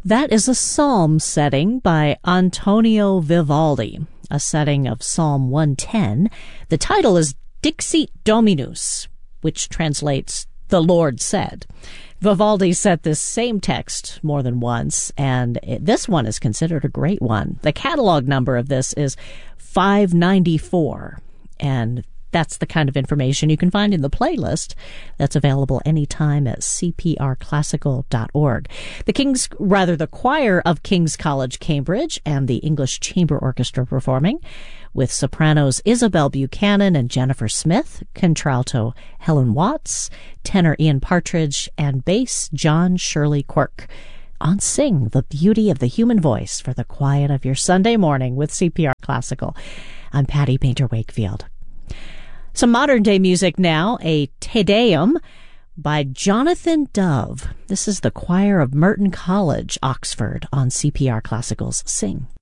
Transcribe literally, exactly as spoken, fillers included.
That is a psalm setting by Antonio Vivaldi, a setting of Psalm one ten. The title is Dixit Dominus, which translates "The Lord said." Vivaldi set this same text more than once, and it, this one is considered a great one. The catalog number of this is five ninety-four, and that's the kind of information you can find in the playlist that's available anytime at c p r classical dot org. The King's, rather the choir of King's College, Cambridge, and the English Chamber Orchestra performing, with sopranos Isabel Buchanan and Jennifer Smith, contralto Helen Watts, tenor Ian Partridge, and bass John Shirley Quirk, on Sing, the Beauty of the Human Voice, for the quiet of your Sunday morning with C P R Classical. I'm Patty Painter Wakefield. Some modern-day music now, a Te Deum by Jonathan Dove. This is the choir of Merton College, Oxford, on C P R Classical's Sing.